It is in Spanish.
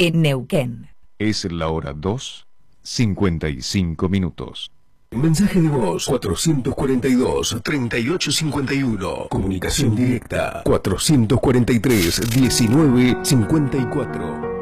en Neuquén. Es la hora 2:55. Mensaje de voz 442-3851. Comunicación directa 443-1954.